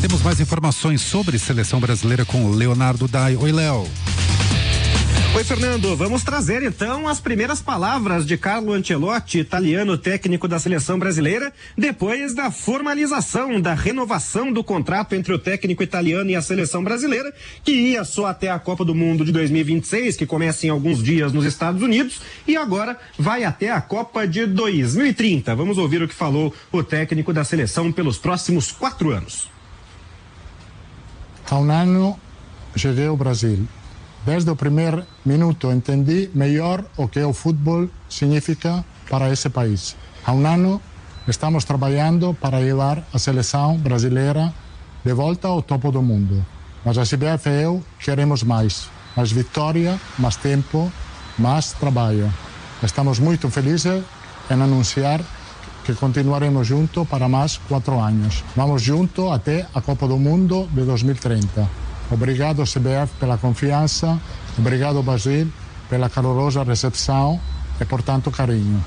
temos mais informações sobre seleção brasileira com o Leonardo Dai. Oi, Léo. Oi, Fernando. Vamos trazer então as primeiras palavras de Carlo Ancelotti, italiano técnico da seleção brasileira, depois da formalização da renovação do contrato entre o técnico italiano e a seleção brasileira, que ia só até a Copa do Mundo de 2026, que começa em alguns dias nos Estados Unidos, e agora vai até a Copa de 2030. Vamos ouvir o que falou o técnico da seleção pelos próximos 4 anos. Há um ano cheguei ao Brasil. Desde o primeiro minuto entendi melhor o que o futebol significa para esse país. Há um ano estamos trabalhando para levar a seleção brasileira de volta ao topo do mundo. Mas a CBF e eu queremos mais vitória, mais tempo, mais trabalho. Estamos muito felizes em anunciar que continuaremos juntos para mais 4 anos. Vamos juntos até a Copa do Mundo de 2030. Obrigado, CBF, pela confiança. Obrigado, Brasil, pela calorosa recepção e por tanto carinho.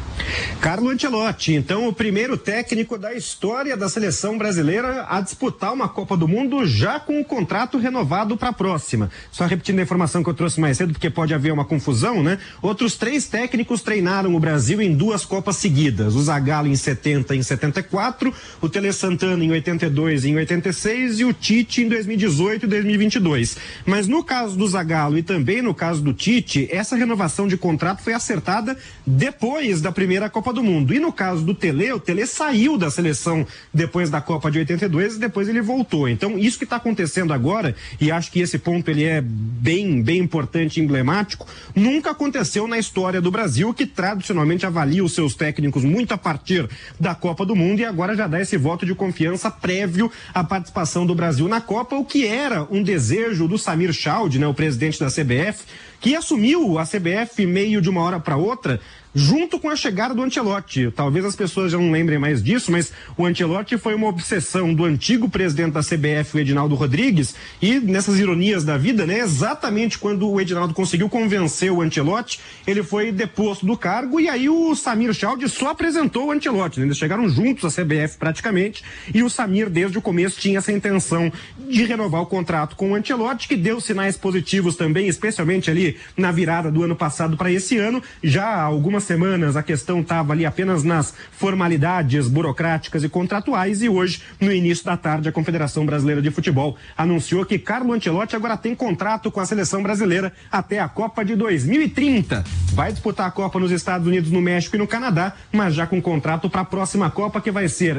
Carlo Ancelotti, então o primeiro técnico da história da seleção brasileira a disputar uma Copa do Mundo já com o contrato renovado para a próxima. Só repetindo a informação que eu trouxe mais cedo, porque pode haver uma confusão, né? Outros 3 técnicos treinaram o Brasil em 2 Copas seguidas. O Zagallo em 70 e em 74, o Tele Santana em 82 e em 86 e o Tite em 2018 e 2022. Mas no caso do Zagallo e também no caso do Tite, essa renovação de contrato foi acertada depois da primeira Copa do Mundo. E no caso do Tele, o Tele saiu da seleção depois da Copa de 82 e depois ele voltou. Então, isso que está acontecendo agora, e acho que esse ponto ele é bem importante e emblemático, nunca aconteceu na história do Brasil, que tradicionalmente avalia os seus técnicos muito a partir da Copa do Mundo e agora já dá esse voto de confiança prévio à participação do Brasil na Copa, o que era um desejo do Samir Chaude, né, o presidente da CBF, que assumiu a CBF meio de uma hora para outra, junto com a chegada do Ancelotti. Talvez as pessoas já não lembrem mais disso, mas o Ancelotti foi uma obsessão do antigo presidente da CBF, o Edinaldo Rodrigues, e nessas ironias da vida, né, exatamente quando o Edinaldo conseguiu convencer o Ancelotti, ele foi deposto do cargo e aí o Samir Chaude só apresentou o Ancelotti, né? Eles chegaram juntos à CBF praticamente e o Samir desde o começo tinha essa intenção de renovar o contrato com o Ancelotti, que deu sinais positivos também, especialmente ali na virada do ano passado para esse ano. Já há algumas semanas a questão estava ali apenas nas formalidades burocráticas e contratuais e hoje, no início da tarde, a Confederação Brasileira de Futebol anunciou que Carlo Ancelotti agora tem contrato com a seleção brasileira até a Copa de 2030. Vai disputar a Copa nos Estados Unidos, no México e no Canadá, mas já com contrato para a próxima Copa, que vai ser